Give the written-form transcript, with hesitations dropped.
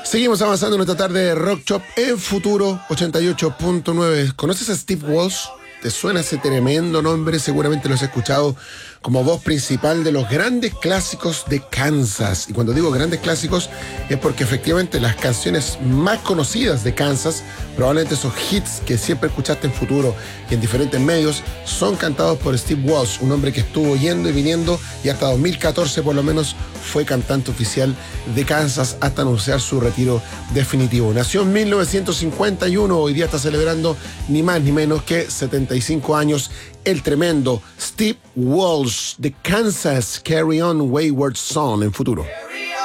Seguimos avanzando en esta tarde de Rock Shop en Futuro 88.9. ¿Conoces a Steve Walsh? ¿Te suena ese tremendo nombre? Seguramente lo has escuchado como voz principal de los grandes clásicos de Kansas. Y cuando digo grandes clásicos es porque efectivamente las canciones más conocidas de Kansas, probablemente esos hits que siempre escuchaste en Futuro y en diferentes medios, son cantados por Steve Walsh, un hombre que estuvo yendo y viniendo y hasta 2014 por lo menos fue cantante oficial de Kansas hasta anunciar su retiro definitivo. Nació en 1951, hoy día está celebrando ni más ni menos que 75 años el tremendo Steve Walsh de Kansas. Carry On Wayward Son en Futuro.